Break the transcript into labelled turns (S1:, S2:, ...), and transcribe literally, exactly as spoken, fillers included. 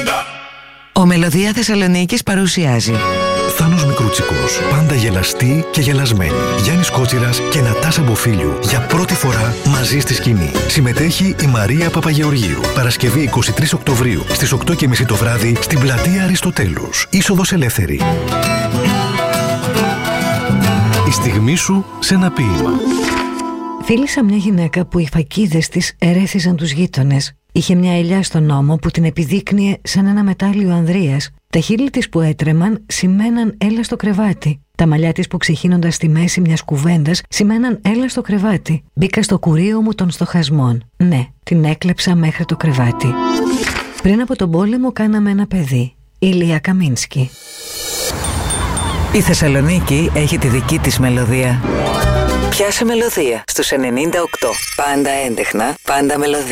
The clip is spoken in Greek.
S1: Ο Μελωδία Θεσσαλονίκης παρουσιάζει
S2: Θάνος Μικρούτσικος, πάντα γελαστή και γελασμένη. Γιάννης Κότσιρας και Νατάσα Μποφίλιου για πρώτη φορά μαζί στη σκηνή. Συμμετέχει η Μαρία Παπαγεωργίου. Παρασκευή εικοστή τρίτη Οκτωβρίου στις οκτώ και μισή το βράδυ στην πλατεία Αριστοτέλους. Είσοδος ελεύθερη. Η στιγμή σου σε ένα ποίημα.
S3: Φίλησα μια γυναίκα που οι φακίδες της ερέθιζαν τους γείτονες. Είχε μια ελιά στον ώμο που την επιδείκνυε σαν ένα μετάλλιο ανδρείας. Τα χείλη της που έτρεμαν σημαίναν έλα στο κρεβάτι. Τα μαλλιά της που ξεχύνονταν στη μέση μιας κουβέντας σημαίναν έλα στο κρεβάτι. Μπήκα στο κουρίο μου των στοχασμών. Ναι, την έκλεψα μέχρι το κρεβάτι. Πριν από τον πόλεμο κάναμε ένα παιδί. Ηλία Καμίνσκι.
S1: Η Θεσσαλονίκη έχει τη δική της μελωδία. Πιάσε μελωδία στους ενενήντα οκτώ. Πάντα έντεχνα, πάντα μελωδία.